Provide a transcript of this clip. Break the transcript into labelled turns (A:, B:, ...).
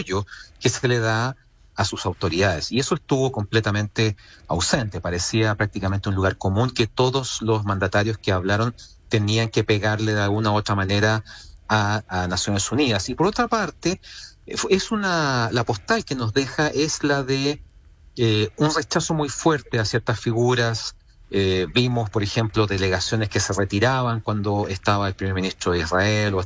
A: apoyo que se le da a sus autoridades. Y eso estuvo completamente ausente. Parecía prácticamente un lugar común que todos los mandatarios que hablaron tenían que pegarle de alguna u otra manera a Naciones Unidas. Y por otra parte, la postal que nos deja es la de un rechazo muy fuerte a ciertas figuras. Vimos, por ejemplo, delegaciones que se retiraban cuando estaba el primer ministro de Israel o